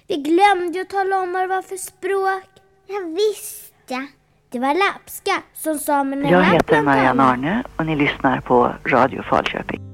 Vi glömde att tala om vad det var för språk. Jag visste. Det var lapska som samerna. Jag heter Marianne Arne och ni lyssnar på Radio Falköping.